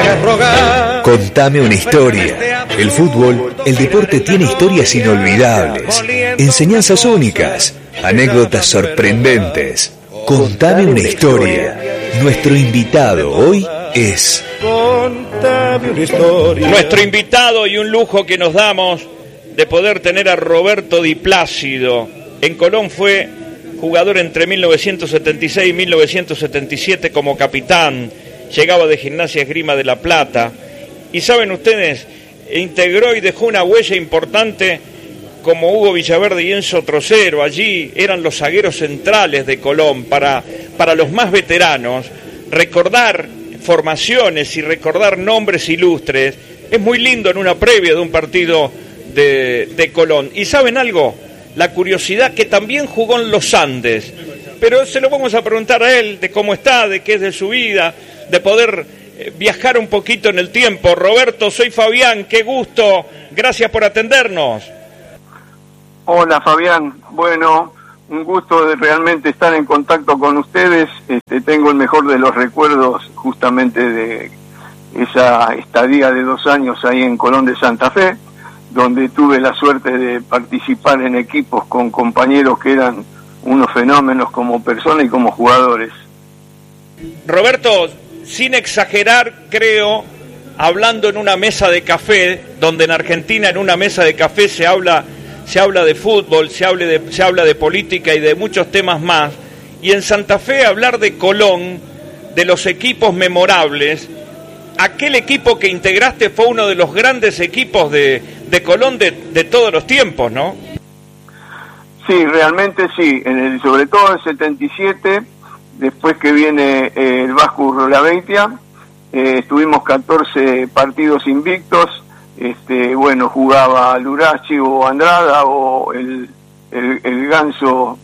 hagas rogar. Contame una historia. El fútbol, el deporte tiene historias inolvidables, enseñanzas únicas, anécdotas sorprendentes. Contame una historia. Nuestro invitado hoy es... Contame una historia. Nuestro invitado y un lujo que nos damos de poder tener a Roberto Di Plácido. En Colón fue jugador entre 1976 y 1977 como capitán. Llegaba de Gimnasia Esgrima de La Plata. Y saben ustedes, integró y dejó una huella importante como Hugo Villaverde y Enzo Trocero. Allí eran los zagueros centrales de Colón. Para los más veteranos, recordar formaciones y recordar nombres ilustres es muy lindo en una previa de un partido de Colón. ¿Y saben algo? La curiosidad que también jugó en los Andes, pero se lo vamos a preguntar a él de cómo está, de qué es de su vida, de poder viajar un poquito en el tiempo. Roberto, soy Fabián, qué gusto, gracias por atendernos. Hola Fabián, bueno, un gusto de realmente estar en contacto con ustedes. Tengo el mejor de los recuerdos justamente de esa estadía de 2 años ahí en Colón de Santa Fe, donde tuve la suerte de participar en equipos con compañeros que eran unos fenómenos como personas y como jugadores. Roberto, sin exagerar, creo, hablando en una mesa de café, donde en Argentina en una mesa de café se habla de fútbol, se habla de política y de muchos temas más, y en Santa Fe hablar de Colón, de los equipos memorables. Aquel equipo que integraste fue uno de los grandes equipos de Colón de todos los tiempos, ¿no? Sí, realmente sí, sobre todo en el 77, después que viene el Vasco Urrolabeitia, estuvimos 14 partidos invictos. Jugaba Lurachi o Andrada o el Ganso,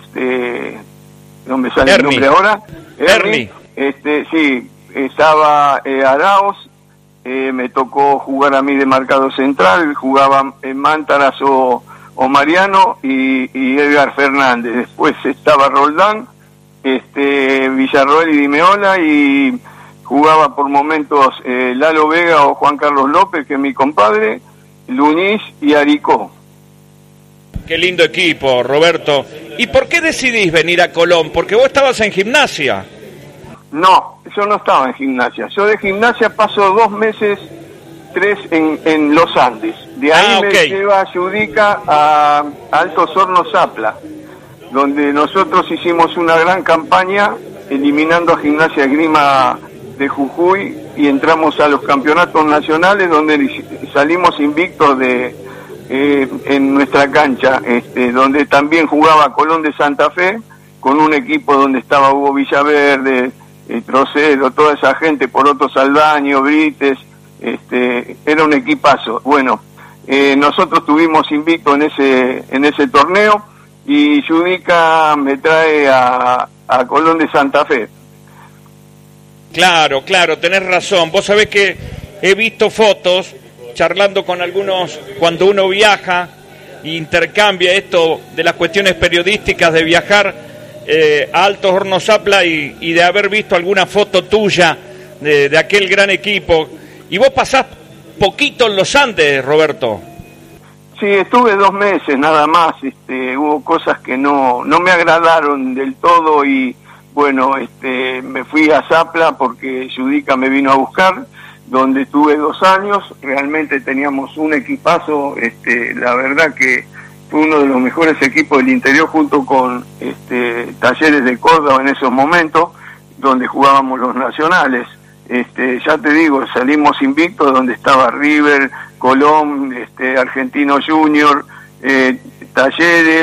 no me sale el nombre ahora, Ernie. Sí, estaba Araos, me tocó jugar a mí de marcado central, jugaba Mántaras o Mariano y Edgar Fernández. Después estaba Roldán, Villarroel y Di Meola, y jugaba por momentos Lalo Vega o Juan Carlos López, que es mi compadre, Luñiz y Aricó. Qué lindo equipo, Roberto. ¿Y por qué decidís venir a Colón? Porque vos estabas en Gimnasia. No, yo no estaba en Gimnasia. Yo de Gimnasia paso 2 meses, 3 en los Andes. De ahí me lleva Judica a Altos Hornos Zapla, donde nosotros hicimos una gran campaña eliminando a Gimnasia Esgrima de Jujuy y entramos a los campeonatos nacionales, donde salimos invictos en nuestra cancha, donde también jugaba Colón de Santa Fe, con un equipo donde estaba Hugo Villaverde, Trocero, toda esa gente, Poroto Saldaño, Brites, era un equipazo. Bueno, nosotros tuvimos invicto en ese torneo, y Judica me trae a Colón de Santa Fe. Claro, tenés razón. Vos sabés que he visto fotos, charlando con algunos, cuando uno viaja e intercambia esto de las cuestiones periodísticas de viajar a Altos Hornos Zapla y de haber visto alguna foto tuya de aquel gran equipo. Y vos pasás poquito en los Andes, Roberto. Sí, estuve 2 meses nada más. Hubo cosas que no me agradaron del todo, y bueno, me fui a Zapla porque Judica me vino a buscar, donde estuve 2 años. Realmente teníamos un equipazo, la verdad que fue uno de los mejores equipos del interior, junto con Talleres de Córdoba en esos momentos, donde jugábamos los nacionales. Ya te digo, salimos invictos, donde estaba River, Colón, Argentino Junior, Talleres,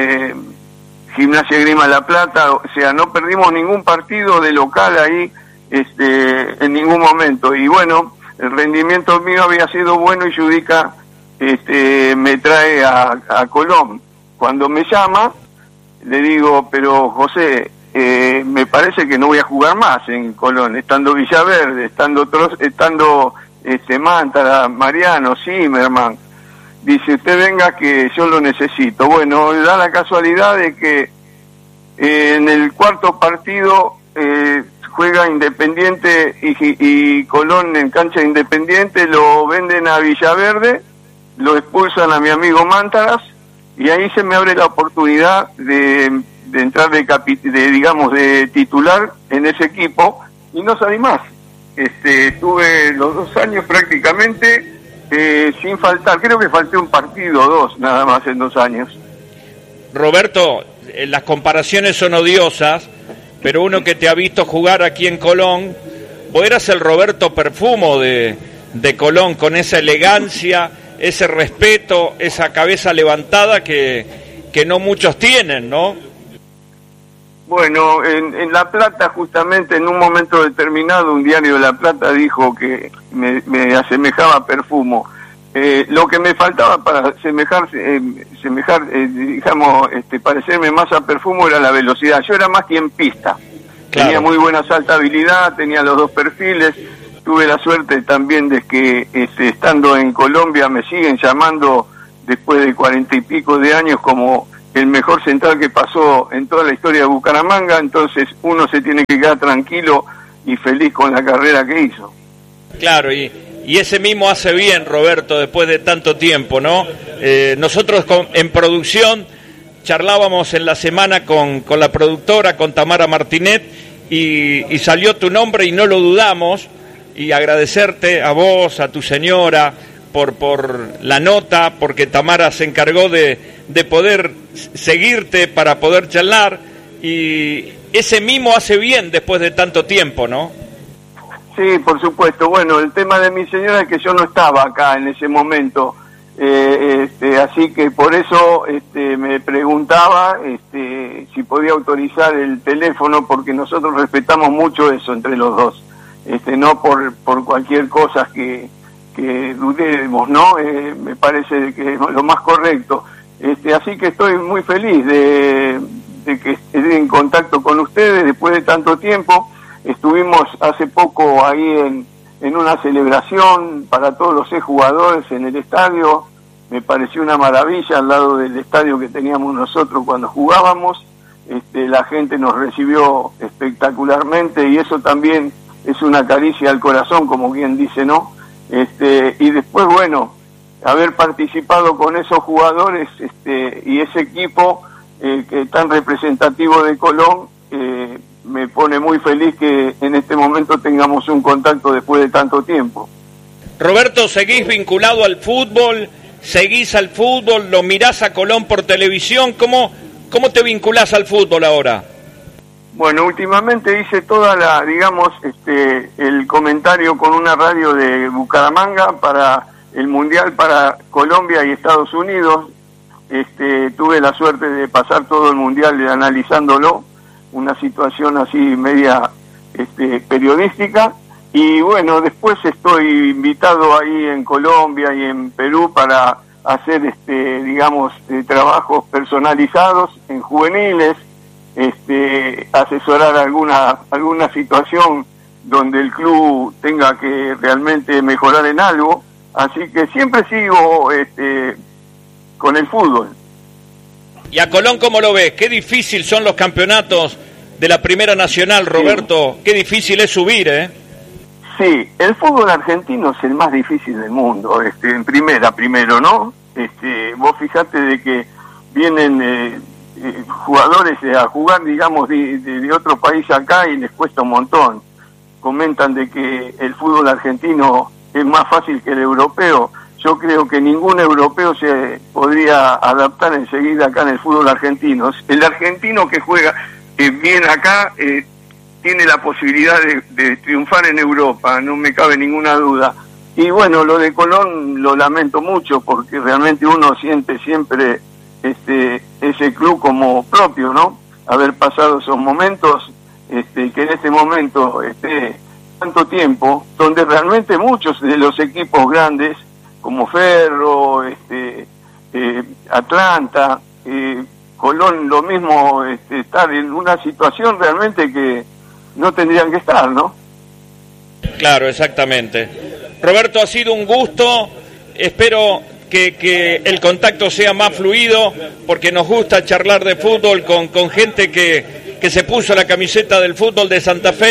Gimnasia Esgrima La Plata. O sea, no perdimos ningún partido de local ahí, en ningún momento. Y bueno, el rendimiento mío había sido bueno, y Judica me trae a Colón. Cuando me llama, le digo, pero José, me parece que no voy a jugar más en Colón, estando Villaverde, estando Mántara, Mariano, Zimmerman. Dice, usted venga que yo lo necesito. Bueno, da la casualidad de que en el cuarto partido juega Independiente y Colón en cancha Independiente, lo venden a Villaverde, lo expulsan a mi amigo Mántaras, y ahí se me abre la oportunidad de entrar de titular en ese equipo, y no salí más. Estuve los 2 años prácticamente sin faltar, creo que falté un partido o 2 nada más en 2 años. Roberto, las comparaciones son odiosas, pero uno que te ha visto jugar aquí en Colón, vos eras el Roberto Perfumo de Colón, con esa elegancia, ese respeto, esa cabeza levantada que no muchos tienen, ¿no? Bueno, en La Plata, justamente en un momento determinado, un diario de La Plata dijo que me asemejaba a Perfumo. Lo que me faltaba para parecerme más a Perfumo era la velocidad. Yo era más tiempista. Claro. Tenía muy buena saltabilidad, tenía los 2 perfiles. Tuve la suerte también de que estando en Colombia me siguen llamando después de 40 y pico de años como el mejor central que pasó en toda la historia de Bucaramanga. Entonces uno se tiene que quedar tranquilo y feliz con la carrera que hizo. Claro, y ese mismo hace bien, Roberto, después de tanto tiempo, ¿no? Nosotros en producción charlábamos en la semana con la productora, con Tamara Martinet, y salió tu nombre y no lo dudamos, y agradecerte a vos, a tu señora, por la nota, porque Tamara se encargó de poder seguirte para poder charlar, y ese mimo hace bien después de tanto tiempo, ¿no? Sí, por supuesto. Bueno, el tema de mi señora es que yo no estaba acá en ese momento, así que por eso me preguntaba si podía autorizar el teléfono, porque nosotros respetamos mucho eso entre los dos, no por cualquier cosa que dudemos, ¿no? Me parece que es lo más correcto. Así que estoy muy feliz de que esté en contacto con ustedes después de tanto tiempo. Estuvimos hace poco ahí en una celebración para todos los exjugadores en el estadio. Me pareció una maravilla al lado del estadio que teníamos nosotros cuando jugábamos. La gente nos recibió espectacularmente, y eso también es una caricia al corazón, como quien dice, ¿no? Y después, bueno, haber participado con esos jugadores y ese equipo que tan representativo de Colón, me pone muy feliz que en este momento tengamos un contacto después de tanto tiempo. Roberto, ¿seguís vinculado al fútbol? ¿Seguís al fútbol? ¿Lo mirás a Colón por televisión? ¿Cómo te vinculás al fútbol ahora? Bueno, últimamente hice el comentario con una radio de Bucaramanga para el Mundial para Colombia y Estados Unidos. Tuve la suerte de pasar todo el Mundial analizándolo, una situación así media periodística, y bueno, después estoy invitado ahí en Colombia y en Perú para hacer trabajos personalizados en juveniles, asesorar alguna situación donde el club tenga que realmente mejorar en algo. Así que siempre sigo con el fútbol. ¿Y a Colón cómo lo ves? Qué difícil son los campeonatos de la Primera Nacional, Roberto. Sí. Qué difícil es subir, ¿eh? Sí, el fútbol argentino es el más difícil del mundo, en primero, ¿no? Vos fijate de que vienen jugadores a jugar, digamos, de otro país acá, y les cuesta un montón. Comentan de que el fútbol argentino es más fácil que el europeo. Yo creo que ningún europeo se podría adaptar enseguida acá en el fútbol argentino. El argentino que juega bien acá tiene la posibilidad de triunfar en Europa, no me cabe ninguna duda. Y bueno, lo de Colón lo lamento mucho, porque realmente uno siente siempre ese club como propio, ¿no? Haber pasado esos momentos, que en este momento tanto tiempo, donde realmente muchos de los equipos grandes, como Ferro, Atlanta, Colón, lo mismo, estar en una situación realmente que no tendrían que estar, ¿no? Claro, exactamente. Roberto, ha sido un gusto. Espero que el contacto sea más fluido, porque nos gusta charlar de fútbol con gente que se puso la camiseta del fútbol de Santa Fe.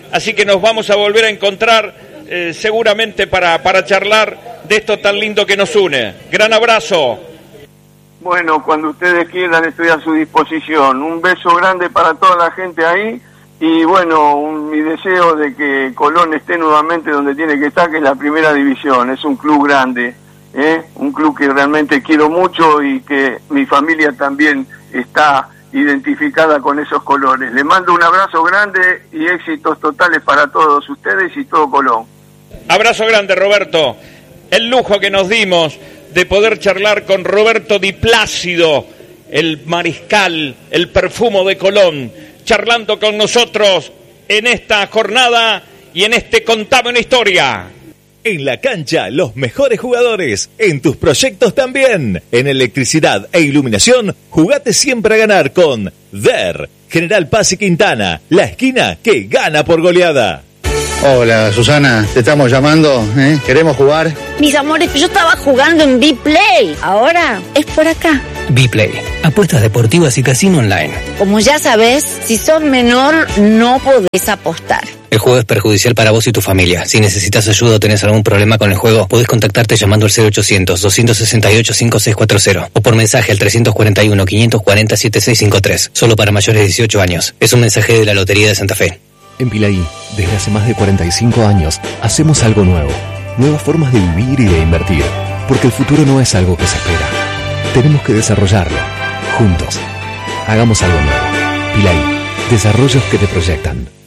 así que nos vamos a volver a encontrar seguramente para charlar de esto tan lindo que nos une. Gran abrazo. Bueno, cuando ustedes quieran estoy a su disposición. Un beso grande para toda la gente ahí y bueno, mi deseo de que Colón esté nuevamente donde tiene que estar, que es la primera división. Es un club grande, un club que realmente quiero mucho y que mi familia también está identificada con esos colores. Les mando un abrazo grande y éxitos totales para todos ustedes y todo Colón. Abrazo grande, Roberto. El lujo que nos dimos de poder charlar con Roberto Di Plácido, el mariscal, el perfumo de Colón, charlando con nosotros en esta jornada y en este Contame una Historia. En la cancha, los mejores jugadores. En tus proyectos también. En electricidad e iluminación, jugate siempre a ganar con DER. General Paz y Quintana, la esquina que gana por goleada. Hola, Susana, te estamos llamando, ¿Queremos jugar? Mis amores, yo estaba jugando en B-Play. Ahora es por acá. B-Play, apuestas deportivas y casino online. Como ya sabes, si sos menor, no podés apostar. El juego es perjudicial para vos y tu familia. Si necesitas ayuda o tenés algún problema con el juego, podés contactarte llamando al 0800-268-5640 o por mensaje al 341-540-7653. Solo para mayores de 18 años. Es un mensaje de la Lotería de Santa Fe. En Pilaí, desde hace más de 45 años, hacemos algo nuevo. Nuevas formas de vivir y de invertir. Porque el futuro no es algo que se espera. Tenemos que desarrollarlo. Juntos. Hagamos algo nuevo. Pilaí, desarrollos que te proyectan.